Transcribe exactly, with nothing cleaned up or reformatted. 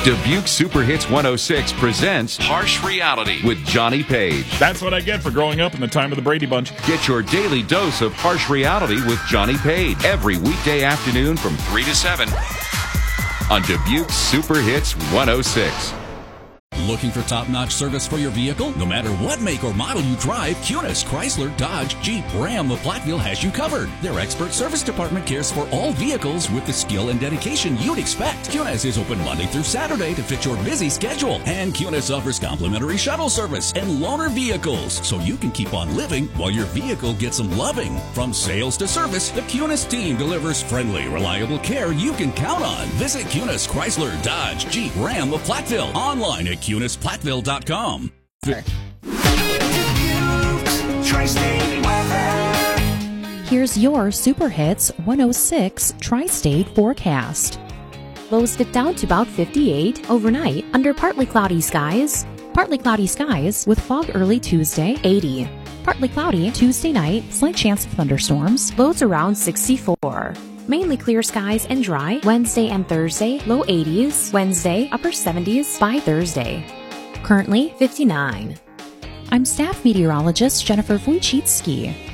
Dubuque Super Hits one oh six presents Harsh Reality with Johnny Page. That's what I get for growing up in the time of the Brady Bunch. Get your daily dose of Harsh Reality with Johnny Page every weekday afternoon from three to seven on Dubuque Super Hits one oh six. Looking for top-notch service for your vehicle? No matter what make or model you drive, Kunes, Chrysler, Dodge, Jeep, Ram, of Platteville has you covered. Their expert service department cares for all vehicles with the skill and dedication you'd expect. Kunes is open Monday through Saturday to fit your busy schedule. And Kunes offers complimentary shuttle service and loaner vehicles, so you can keep on living while your vehicle gets some loving. From sales to service, the Kunes team delivers friendly, reliable care you can count on. Visit Kunes, Chrysler, Dodge, Jeep, Ram, of Platteville. Online at Kunes Platteville dot com. Here's your Super Hits one oh six Tri-State forecast. Lows dip down to about fifty-eight overnight under partly cloudy skies. Partly cloudy skies with fog early Tuesday, eighty. Partly cloudy Tuesday night, slight chance of thunderstorms, lows around sixty-four. Mainly clear skies and dry Wednesday and Thursday, low eighties. Wednesday, upper seventies by Thursday. Currently fifty-nine. I'm staff meteorologist Jennifer Wojcicki.